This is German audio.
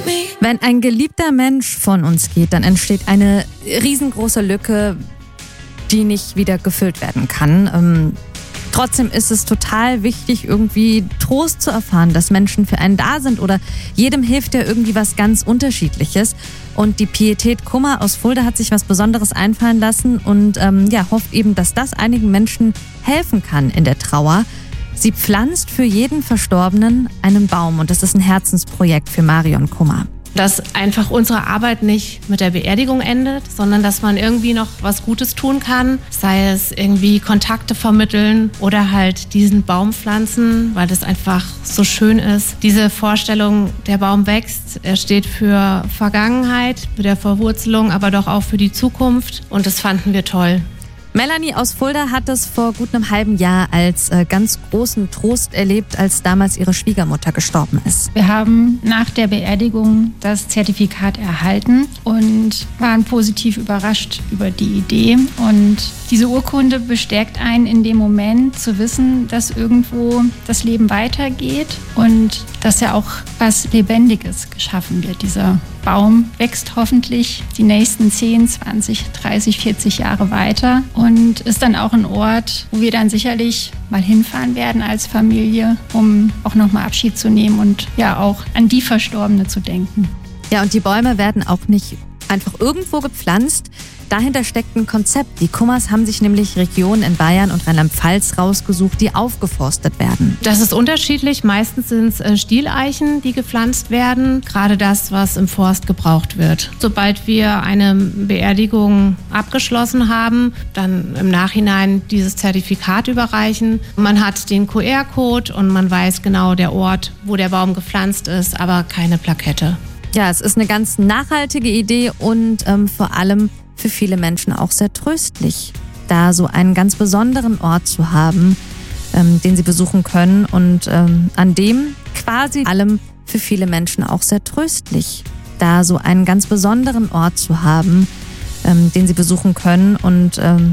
Wenn ein geliebter Mensch von uns geht, dann entsteht eine riesengroße Lücke, die nicht wieder gefüllt werden kann. Trotzdem ist es total wichtig, irgendwie Trost zu erfahren, dass Menschen für einen da sind oder jedem hilft ja irgendwie was ganz Unterschiedliches. Und die Pietät Kummer aus Fulda hat sich was Besonderes einfallen lassen und hofft eben, dass das einigen Menschen helfen kann in der Trauer. Sie pflanzt für jeden Verstorbenen einen Baum und das ist ein Herzensprojekt für Marion Kummer. Dass einfach unsere Arbeit nicht mit der Beerdigung endet, sondern dass man irgendwie noch was Gutes tun kann. Sei es irgendwie Kontakte vermitteln oder halt diesen Baum pflanzen, weil das einfach so schön ist. Diese Vorstellung, der Baum wächst, er steht für Vergangenheit, für der Verwurzelung, aber doch auch für die Zukunft. Und das fanden wir toll. Melanie aus Fulda hat es vor gut einem halben Jahr als ganz großen Trost erlebt, als damals ihre Schwiegermutter gestorben ist. Wir haben nach der Beerdigung das Zertifikat erhalten und waren positiv überrascht über die Idee. Und diese Urkunde bestärkt einen in dem Moment zu wissen, dass irgendwo das Leben weitergeht und dass ja auch was Lebendiges geschaffen wird. Dieser Baum wächst hoffentlich die nächsten 10, 20, 30, 40 Jahre weiter und ist dann auch ein Ort, wo wir dann sicherlich mal hinfahren werden als Familie, um auch nochmal Abschied zu nehmen und ja auch an die Verstorbene zu denken. Ja, und die Bäume werden auch nicht einfach irgendwo gepflanzt. Dahinter steckt ein Konzept. Die Kummers haben sich nämlich Regionen in Bayern und Rheinland-Pfalz rausgesucht, die aufgeforstet werden. Das ist unterschiedlich. Meistens sind es Stieleichen, die gepflanzt werden. Gerade das, was im Forst gebraucht wird. Sobald wir eine Beerdigung abgeschlossen haben, dann im Nachhinein dieses Zertifikat überreichen. Man hat den QR-Code und man weiß genau der Ort, wo der Baum gepflanzt ist, aber keine Plakette. Ja, es ist eine ganz nachhaltige Idee und vor allem für viele Menschen auch sehr tröstlich, da so einen ganz besonderen Ort zu haben, den sie besuchen können und an dem quasi allem für viele Menschen auch sehr tröstlich, da so einen ganz besonderen Ort zu haben, den sie besuchen können und